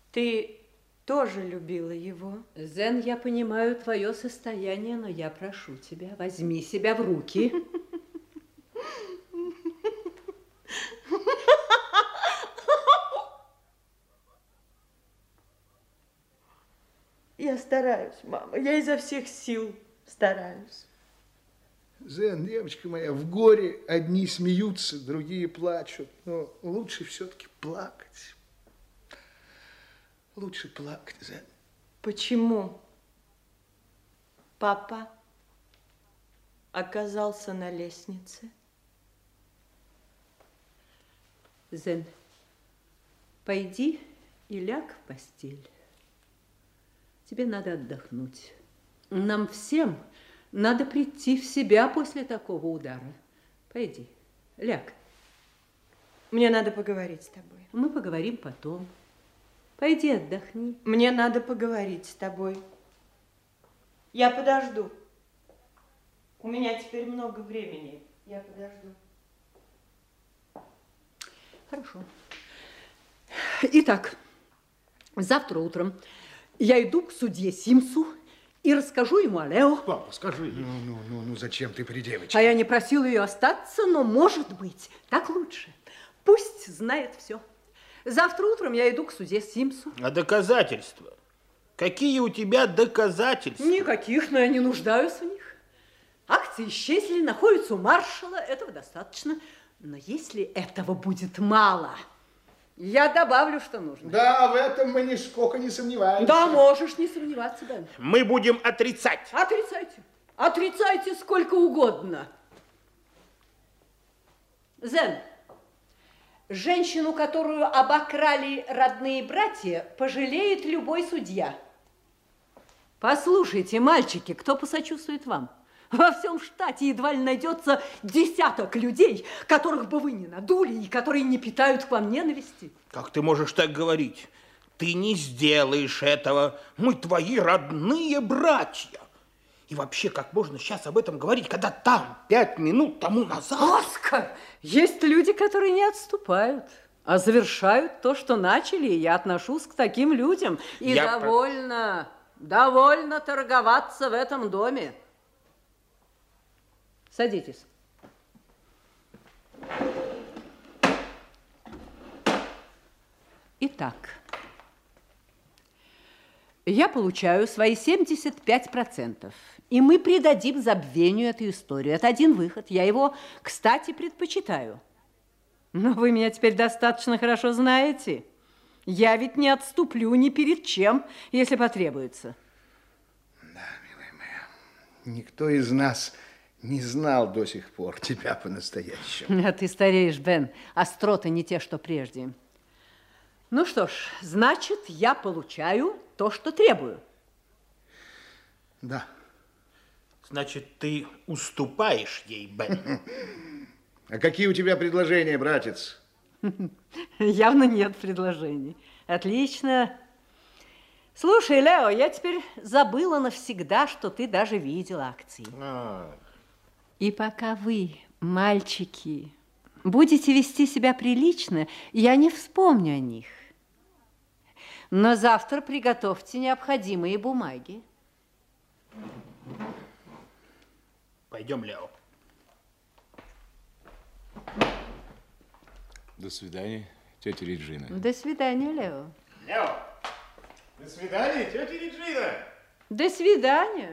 Ты тоже любила его? Зен, я понимаю твое состояние, но я прошу тебя, возьми себя в руки. Я стараюсь, мама. Я изо всех сил стараюсь. Зен, девочка моя, в горе одни смеются, другие плачут. Но лучше все-таки плакать. Лучше плакать, Зен. Почему папа оказался на лестнице? Зен, пойди и ляг в постель. Тебе надо отдохнуть. Нам всем надо прийти в себя после такого удара. Пойди, ляг. Мне надо поговорить с тобой. Мы поговорим потом. Пойди отдохни. Мне надо поговорить с тобой. Я подожду. У меня теперь много времени. Я подожду. Хорошо. Итак, завтра утром я иду к судье Симсу и расскажу ему о Лео. Папа, скажи. Ну, зачем ты при девочке? А я не просила ее остаться, но, может быть, так лучше. Пусть знает все. Завтра утром я иду к судье Симсу. А доказательства? Какие у тебя доказательства? Никаких, но я не нуждаюсь в них. Акции исчезли, находятся у маршала, этого достаточно. Но если этого будет мало, я добавлю, что нужно. Да, в этом мы нисколько не сомневаемся. Да, можешь не сомневаться, Бен. Мы будем отрицать. Отрицайте. Отрицайте сколько угодно. Зен, женщину, которую обокрали родные братья, пожалеет любой судья. Послушайте, мальчики, кто посочувствует вам? Во всем штате едва ли найдется десяток людей, которых бы вы не надули и которые не питают к вам ненависти. Как ты можешь так говорить? Ты не сделаешь этого. Мы твои родные братья. И вообще, как можно сейчас об этом говорить, когда там 5 минут тому назад... Оскар, есть люди, которые не отступают, а завершают то, что начали, и я отношусь к таким людям. И довольно торговаться в этом доме. Садитесь. Итак, я получаю свои 75%, и мы придадим забвению эту историю. Это один выход. Я его, кстати, предпочитаю. Но вы меня теперь достаточно хорошо знаете. Я ведь не отступлю ни перед чем, если потребуется. Да, милая моя, никто из нас не знал до сих пор тебя по-настоящему. А ты стареешь, Бен. Остроты не те, что прежде. Ну что ж, значит, я получаю то, что требую. Да. Значит, ты уступаешь ей, Бен. А какие у тебя предложения, братец? Явно нет предложений. Отлично. Слушай, Лео, я теперь забыла навсегда, что ты даже видел акции. И пока вы, мальчики, будете вести себя прилично, я не вспомню о них. Но завтра приготовьте необходимые бумаги. Пойдем, Лео. До свидания, тетя Реджина. До свидания, Лео. Лео, до свидания, тетя Реджина. До свидания.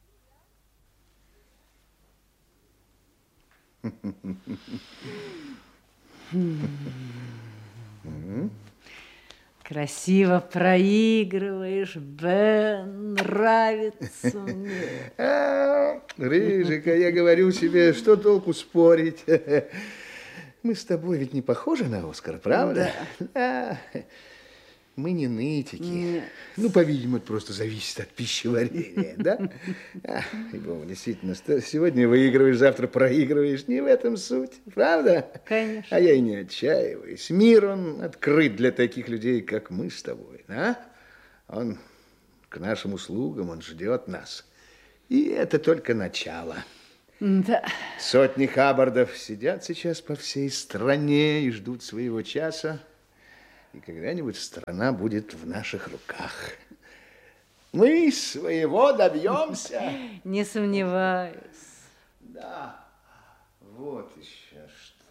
Красиво проигрываешь, Бен, нравится мне. Рыжика, я говорю себе, что толку спорить? Мы с тобой ведь не похожи на Оскара, правда? Да. Мы не нытики. Нет. Ну, по-видимому, это просто зависит от пищеварения, да? Действительно, сегодня выигрываешь, завтра проигрываешь. Не в этом суть, правда? Конечно. А я и не отчаиваюсь. Мир, он открыт для таких людей, как мы с тобой, да? Он к нашим услугам, он ждет нас. И это только начало. Да. Сотни Хаббардов сидят сейчас по всей стране и ждут своего часа. И когда-нибудь страна будет в наших руках. Мы своего добьемся. Не сомневаюсь. Да, вот еще что.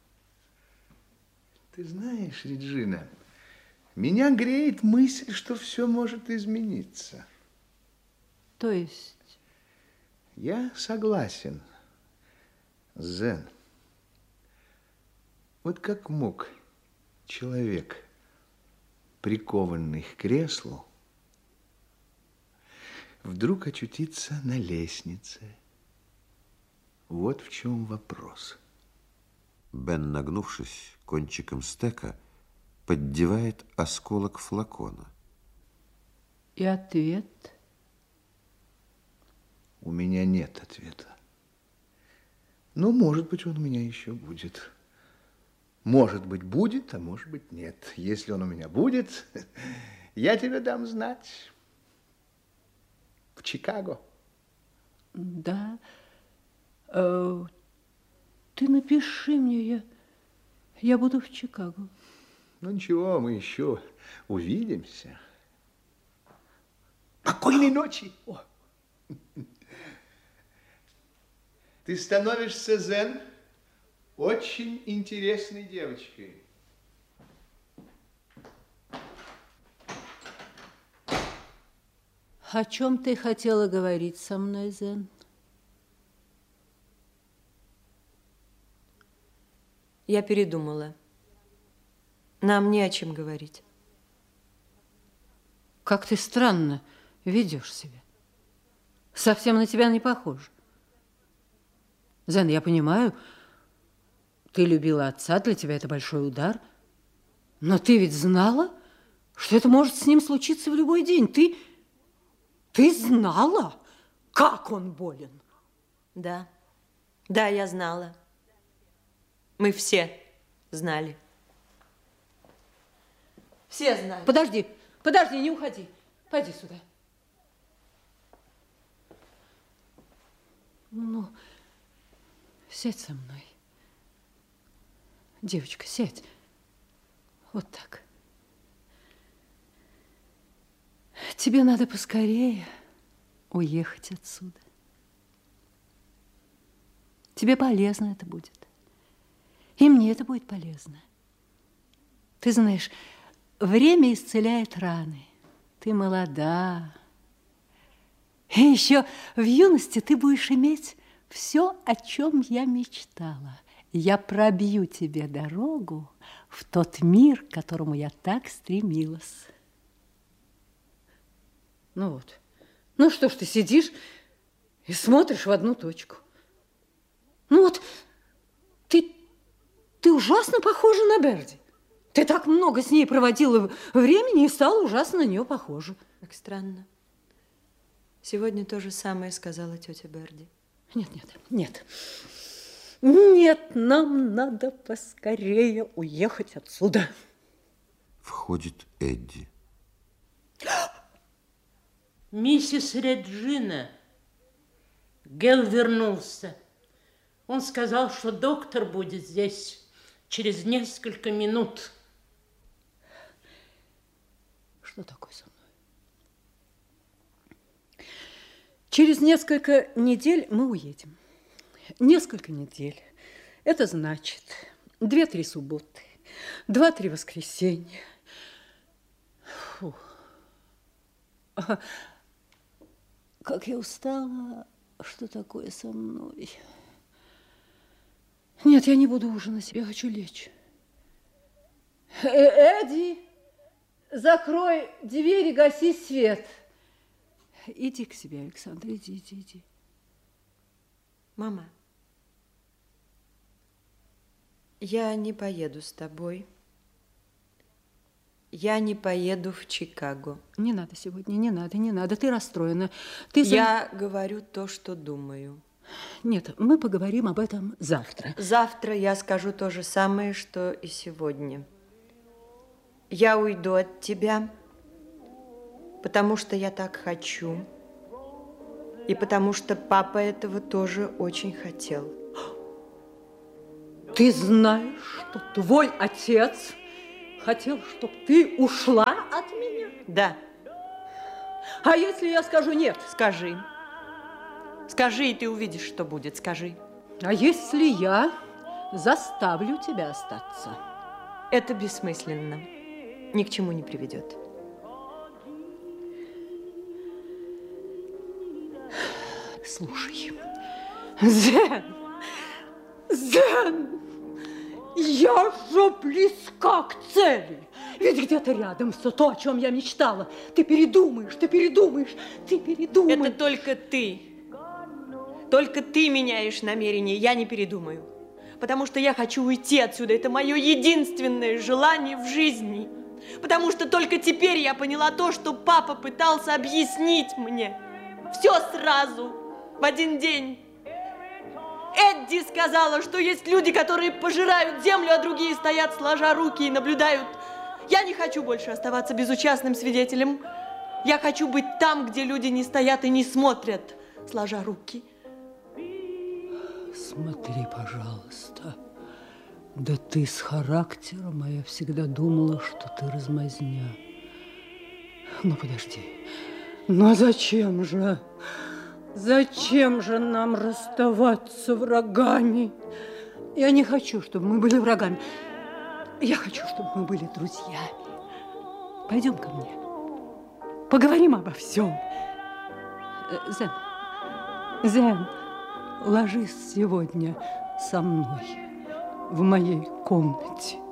Ты знаешь, Реджина, меня греет мысль, что все может измениться. То есть? Я согласен, Зен. Вот как мог человек, прикованный к креслу, вдруг очутиться на лестнице? Вот в чем вопрос. Бен, нагнувшись кончиком стека, поддевает осколок флакона. И ответ? У меня нет ответа. Но, может быть, он у меня еще будет. Может быть, будет, а может быть, нет. Если он у меня будет, я тебе дам знать. В Чикаго. Да. Ты напиши мне, я буду в Чикаго. Ну, ничего, мы еще увидимся. Спокойной ночи. О. Ты становишься, Зен, очень интересной девочкой. О чем ты хотела говорить со мной, Зен? Я передумала. Нам не о чем говорить. Как ты странно ведешь себя. Совсем на тебя не похоже. Зен, я понимаю, ты любила отца, для тебя это большой удар. Но ты ведь знала, что это может с ним случиться в любой день. Ты знала, как он болен? Да, да, я знала. Мы все знали. Все знали. Подожди, не уходи. Пойди сюда. Ну, сядь со мной. Девочка, сядь. Вот так. Тебе надо поскорее уехать отсюда. Тебе полезно это будет. И мне это будет полезно. Ты знаешь, время исцеляет раны. Ты молода. И еще в юности ты будешь иметь все, о чем я мечтала. Я пробью тебе дорогу в тот мир, к которому я так стремилась. Ну вот. Ну что ж ты сидишь и смотришь в одну точку? Ну вот, ты ужасно похожа на Берди. Ты так много с ней проводила времени и стала ужасно на нее похожа. Как странно. Сегодня то же самое сказала тетя Берди. Нет, нам надо поскорее уехать отсюда. Входит Эдди. Миссис Реджина, Гел вернулся. Он сказал, что доктор будет здесь через несколько минут. Что такое со мной? Через несколько недель мы уедем. Несколько недель. Это значит 2-3 субботы, 2-3 воскресенья. Фу. Как я устала. Что такое со мной? Нет, я не буду ужинать. Я хочу лечь. Эдди, закрой дверь и гаси свет. Иди к себе, Александр, иди. Мама, я не поеду с тобой. Я не поеду в Чикаго. Не надо сегодня, не надо. Ты расстроена. Я говорю то, что думаю. Нет, мы поговорим об этом завтра. Завтра я скажу то же самое, что и сегодня. Я уйду от тебя, потому что я так хочу, и потому что папа этого тоже очень хотел. Ты знаешь, что твой отец хотел, чтобы ты ушла от меня? Да. А если я скажу нет? Скажи. Скажи, и ты увидишь, что будет. Скажи. А если я заставлю тебя остаться? Это бессмысленно. Ни к чему не приведет. Слушай, Зен, я же близка к цели. Ведь где-то рядом все то, о чем я мечтала. Ты передумаешь. Это только ты. Только ты меняешь намерение, я не передумаю. Потому что я хочу уйти отсюда. Это мое единственное желание в жизни. Потому что только теперь я поняла то, что папа пытался объяснить мне. Все сразу, в один день. Эдди сказала, что есть люди, которые пожирают землю, а другие стоят, сложа руки, и наблюдают. Я не хочу больше оставаться безучастным свидетелем. Я хочу быть там, где люди не стоят и не смотрят, сложа руки. Смотри, пожалуйста. Да ты с характером, а я всегда думала, что ты размазня. Ну, подожди. Ну, зачем же? Зачем же нам расставаться врагами? Я не хочу, чтобы мы были врагами. Я хочу, чтобы мы были друзьями. Пойдем ко мне. Поговорим обо всем. Зен, ложись сегодня со мной в моей комнате.